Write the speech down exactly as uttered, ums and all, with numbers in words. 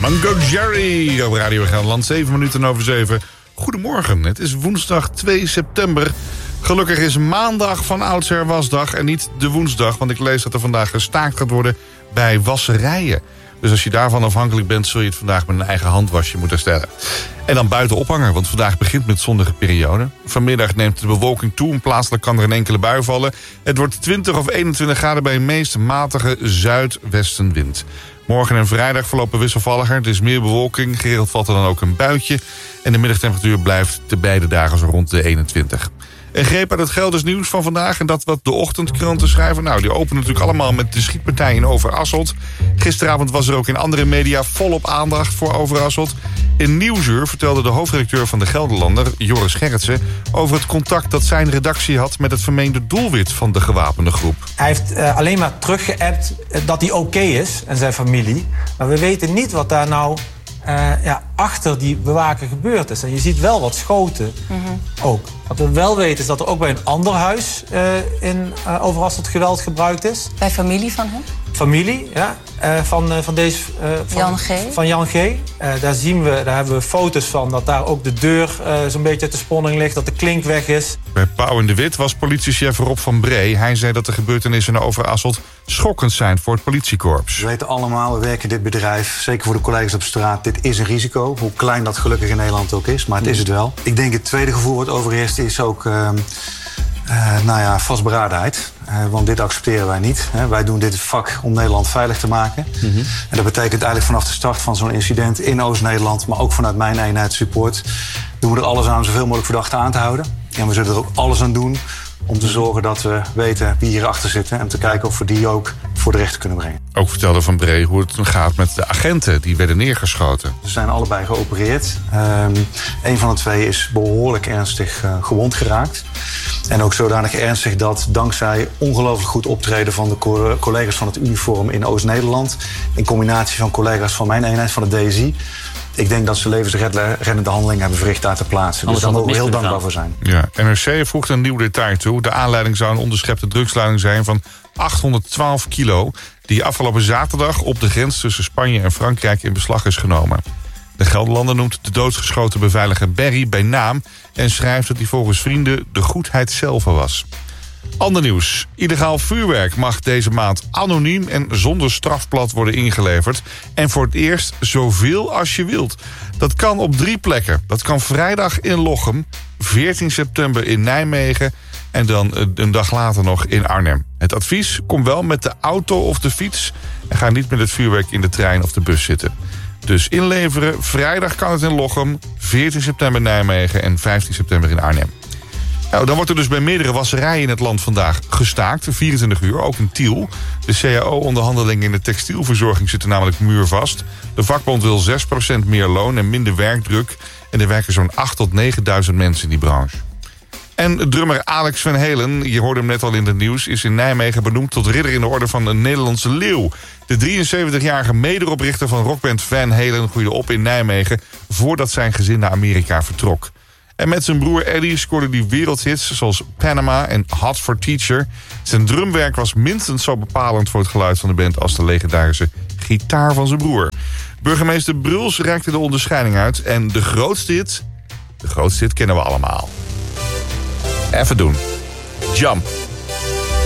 Uncle Jerry op Radio Gelderland, zeven minuten over zeven. Goedemorgen, het is woensdag twee september. Gelukkig is maandag van oudsher wasdag en niet de woensdag... want ik lees dat er vandaag gestaakt gaat worden bij wasserijen. Dus als je daarvan afhankelijk bent... zul je het vandaag met een eigen handwasje moeten stellen. En dan buiten ophangen, want vandaag begint met zonnige periode. Vanmiddag neemt de bewolking toe en plaatselijk kan er een enkele bui vallen. Het wordt twintig of eenentwintig graden bij een meest matige zuidwestenwind. Morgen en vrijdag verlopen wisselvalliger. Het is meer bewolking, geregeld valt er dan ook een buitje. En de middagtemperatuur blijft de beide dagen zo rond de eenentwintig. Een greep uit het Gelders nieuws van vandaag en dat wat de ochtendkranten schrijven. Nou, die openen natuurlijk allemaal met de schietpartij in Overasselt. Gisteravond was er ook in andere media volop aandacht voor Overasselt. In Nieuwsuur vertelde de hoofdredacteur van de Gelderlander, Joris Gerritsen, over het contact dat zijn redactie had met het vermeende doelwit van de gewapende groep. Hij heeft uh, alleen maar teruggeappt dat hij oké okay is en zijn familie. Maar we weten niet wat daar nou uh, ja, achter die bewaker gebeurd is. En je ziet wel wat schoten mm-hmm. ook. Wat we wel weten is dat er ook bij een ander huis uh, in uh, Overasselt geweld gebruikt is. Bij familie van hem? Familie, ja, uh, van, uh, van deze... Uh, van, Jan G. Van Jan G. Uh, daar zien we, daar hebben we foto's van... dat daar ook de deur uh, zo'n beetje uit de sponning ligt... dat de klink weg is. Bij Pauw en de Wit was politiechef Rob van Bree. Hij zei dat de gebeurtenissen in Overasselt schokkend zijn voor het politiekorps. We weten allemaal, we werken in dit bedrijf... zeker voor de collega's op straat, dit is een risico. Hoe klein dat gelukkig in Nederland ook is, maar het is het wel. Ik denk het tweede gevoel wat overheerst is ook... Uh, Uh, nou ja, vastberadenheid. Uh, want dit accepteren wij niet. Hè. Wij doen dit vak om Nederland veilig te maken. Mm-hmm. En dat betekent eigenlijk vanaf de start van zo'n incident in Oost-Nederland... maar ook vanuit mijn eenheidssupport... doen we er alles aan om zoveel mogelijk verdachten aan te houden. En we zullen er ook alles aan doen om te zorgen dat we weten wie hierachter zitten... en te kijken of we die ook voor de rechter kunnen brengen. Ook vertelde Van Bree hoe het gaat met de agenten die werden neergeschoten. Ze zijn allebei geopereerd. Um, een van de twee is behoorlijk ernstig uh, gewond geraakt. En ook zodanig ernstig dat dankzij ongelooflijk goed optreden... van de co- collega's van het uniform in Oost-Nederland... in combinatie van collega's van mijn eenheid, van de D S I... ik denk dat ze levensreddende handelingen hebben verricht daar ter plaatse. Dus daar mogen we heel dankbaar voor zijn. Ja, N R C voegt een nieuw detail toe. De aanleiding zou een onderschepte drugslading zijn van achthonderdtwaalf kilo... die afgelopen zaterdag op de grens tussen Spanje en Frankrijk in beslag is genomen. De Gelderlander noemt de doodgeschoten beveiliger Berry bij naam... en schrijft dat hij volgens vrienden de goedheid zelf was. Ander nieuws. Illegaal vuurwerk mag deze maand anoniem en zonder strafblad worden ingeleverd. En voor het eerst zoveel als je wilt. Dat kan op drie plekken. Dat kan vrijdag in Lochem, veertien september in Nijmegen... en dan een dag later nog in Arnhem. Het advies: kom wel met de auto of de fiets... en ga niet met het vuurwerk in de trein of de bus zitten. Dus inleveren, vrijdag kan het in Lochem, veertien september Nijmegen en vijftien september in Arnhem. Nou, dan wordt er dus bij meerdere wasserijen in het land vandaag gestaakt, vierentwintig uur, ook in Tiel. De C A O-onderhandelingen in de textielverzorging zitten namelijk muurvast. De vakbond wil zes procent meer loon en minder werkdruk. En er werken zo'n acht tot negenduizend mensen in die branche. En drummer Alex van Halen, je hoorde hem net al in het nieuws... is in Nijmegen benoemd tot ridder in de orde van een Nederlandse leeuw. De drieënzeventigjarige mederoprichter van rockband Van Halen groeide op in Nijmegen... voordat zijn gezin naar Amerika vertrok. En met zijn broer Eddie scoorde hij wereldhits zoals Panama en Hot for Teacher. Zijn drumwerk was minstens zo bepalend voor het geluid van de band... als de legendarische gitaar van zijn broer. Burgemeester Bruls reikte de onderscheiding uit. En de grootste hit, de grootste hit kennen we allemaal. Even doen. Jump.